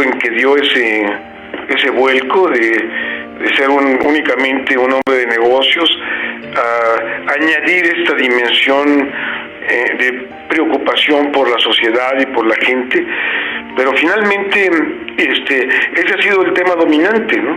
momento en que dio ese vuelco de ser únicamente un hombre de negocios a añadir esta dimensión de preocupación por la sociedad y por la gente, pero finalmente ese ha sido el tema dominante, ¿no?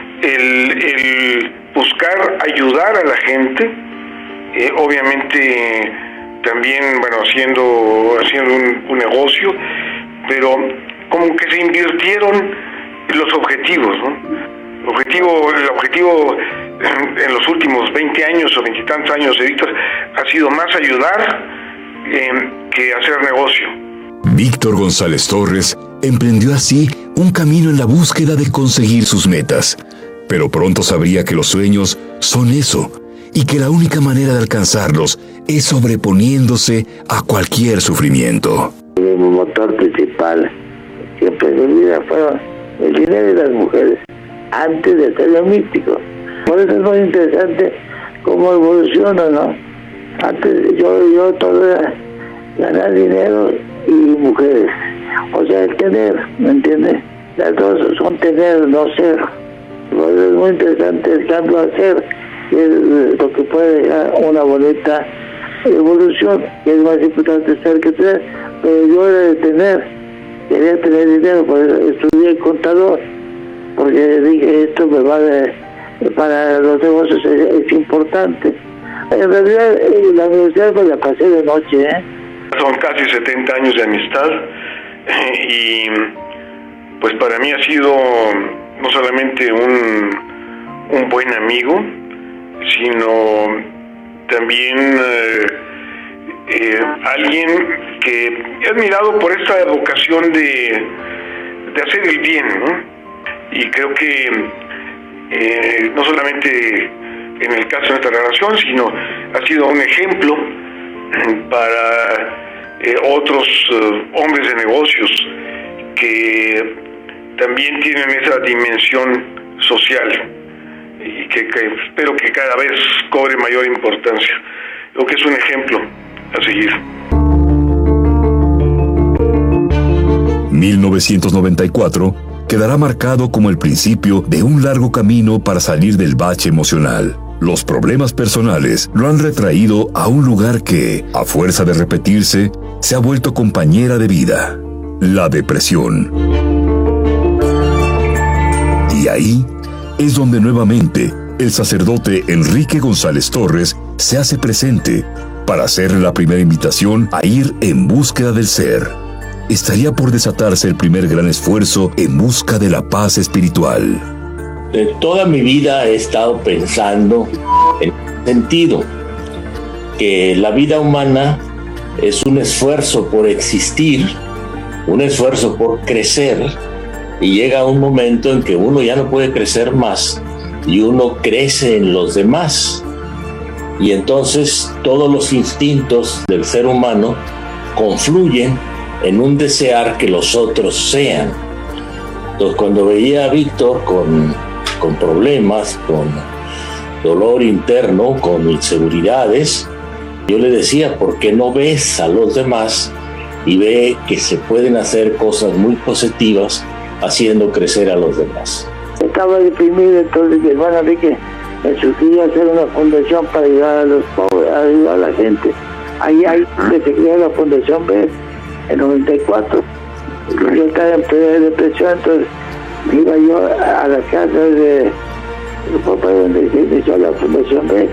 El buscar ayudar a la gente, obviamente también, haciendo un negocio, pero como que se invirtieron los objetivos, ¿no? El objetivo en los últimos 20 años o 20 y tantos años de Víctor ha sido más ayudar que hacer negocio. Víctor González Torres emprendió así un camino en la búsqueda de conseguir sus metas, pero pronto sabría que los sueños son eso, y que la única manera de alcanzarlos es sobreponiéndose a cualquier sufrimiento. Mi motor principal siempre en mi vida fue el dinero y las mujeres, antes de ser lo místico. Por eso es muy interesante cómo evoluciona, ¿no? Antes yo todo era ganar dinero y mujeres. O sea, el tener, ¿me entiendes? Las dos son tener, no ser. Por eso es muy interesante el cambio a ser, que es lo que puede dejar una bonita evolución, que es más importante ser que tener. Pero yo era de tener, quería tener dinero, por eso estudié contador, porque dije, esto me va para los negocios es importante. En realidad, la universidad me la pasé de noche, Son casi 70 años de amistad y pues para mí ha sido no solamente un buen amigo, sino también alguien que he admirado por esta vocación de hacer el bien, ¿no? Y creo que no solamente en el caso de esta relación, sino ha sido un ejemplo para otros hombres de negocios que también tienen esa dimensión social y que espero que cada vez cobre mayor importancia. Creo que es un ejemplo a seguir. 1994 quedará marcado como el principio de un largo camino para salir del bache emocional. Los problemas personales lo han retraído a un lugar que, a fuerza de repetirse, se ha vuelto compañera de vida: la depresión. Y ahí es donde nuevamente el sacerdote Enrique González Torres se hace presente para hacerle la primera invitación a ir en búsqueda del ser. Estaría por desatarse el primer gran esfuerzo en busca de la paz espiritual. De toda mi vida he estado pensando en el sentido que la vida humana es un esfuerzo por existir, un esfuerzo por crecer, y llega un momento en que uno ya no puede crecer más y uno crece en los demás, y entonces todos los instintos del ser humano confluyen en un desear que los otros sean. Entonces, cuando veía a Víctor con problemas, con dolor interno, con inseguridades, yo le decía, ¿por qué no ves a los demás y ve que se pueden hacer cosas muy positivas haciendo crecer a los demás? Estaba deprimido, entonces mi hermano Enrique me sugirió hacer una fundación para ayudar a los pobres, ayudar a la gente. Ahí se creó la Fundación B en 94. Yo estaba en plena depresión, entonces iba yo a la casa de papá donde se inició la Fundación B.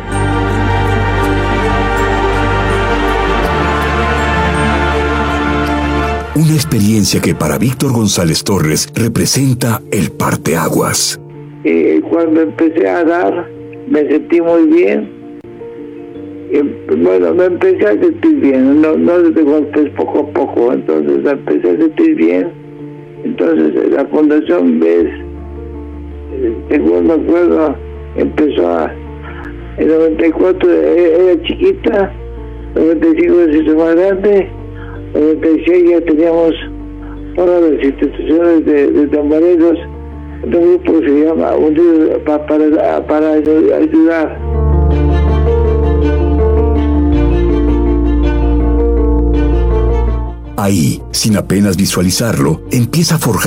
Una experiencia que para Víctor González Torres representa el parteaguas. Cuando empecé a dar, me sentí muy bien. Bueno, me empecé a sentir bien, no de golpes, poco a poco, entonces me empecé a sentir bien. Entonces la Fundación BES, según me acuerdo, empezó en 94 era chiquita, 95 se hizo más grande, 96 ya teníamos todas las instituciones de tambareros, un grupo que se llama Unidos para ayudar. Ahí, sin apenas visualizarlo, empieza a forjar